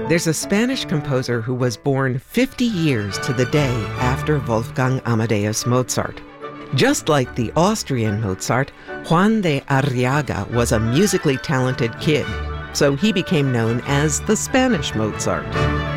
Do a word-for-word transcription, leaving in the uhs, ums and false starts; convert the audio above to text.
There's a Spanish composer who was born fifty years to the day after Wolfgang Amadeus Mozart. Just like the Austrian Mozart, Juan de Arriaga was a musically talented kid, so he became known as the Spanish Mozart.